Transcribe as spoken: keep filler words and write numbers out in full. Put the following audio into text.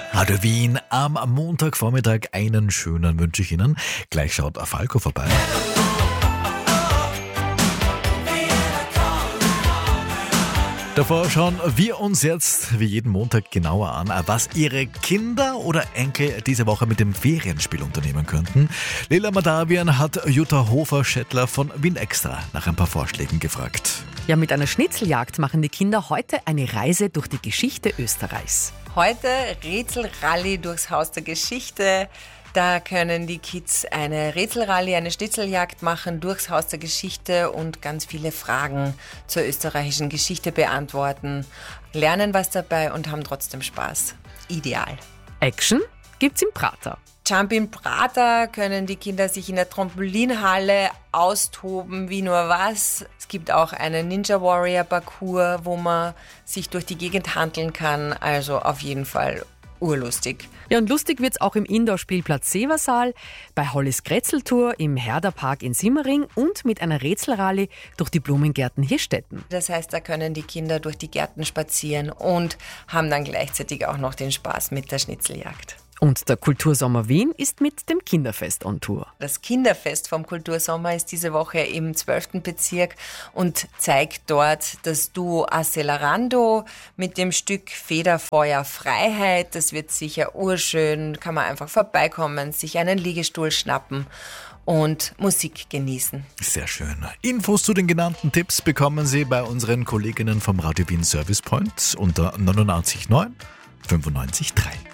Radio Wien am Montagvormittag. Einen schönen wünsche ich Ihnen. Gleich schaut Falco vorbei. Davor schauen wir uns jetzt wie jeden Montag genauer an, was Ihre Kinder oder Enkel diese Woche mit dem Ferienspiel unternehmen könnten. Lila Madavian hat Jutta Hofer-Schettler von Wien Extra nach ein paar Vorschlägen gefragt. Ja, mit einer Schnitzeljagd machen die Kinder heute eine Reise durch die Geschichte Österreichs. Heute Rätselrallye durchs Haus der Geschichte. Da können die Kids eine Rätselrallye, eine Schnitzeljagd machen durchs Haus der Geschichte und ganz viele Fragen zur österreichischen Geschichte beantworten, lernen was dabei und haben trotzdem Spaß. Ideal. Action gibt's im Prater. Jump in Prater können die Kinder sich in der Trampolinhalle austoben wie nur was. Es gibt auch einen Ninja Warrior Parcours, wo man sich durch die Gegend handeln kann. Also auf jeden Fall urlustig. Ja, und lustig wird's auch im Indoor-Spielplatz Seversaal, bei Hollis Kretzeltour im Herderpark in Simmering und mit einer Rätselrallye durch die Blumengärten Hirstetten. Das heißt, da können die Kinder durch die Gärten spazieren und haben dann gleichzeitig auch noch den Spaß mit der Schnitzeljagd. Und der Kultursommer Wien ist mit dem Kinderfest on Tour. Das Kinderfest vom Kultursommer ist diese Woche im zwölften Bezirk und zeigt dort das Duo Accelerando mit dem Stück Federfeuer Freiheit. Das wird sicher urschön, kann man einfach vorbeikommen, sich einen Liegestuhl schnappen und Musik genießen. Sehr schön. Infos zu den genannten Tipps bekommen Sie bei unseren Kolleginnen vom Radio Wien Service Point unter neunundneunzig neun fünfundneunzig drei.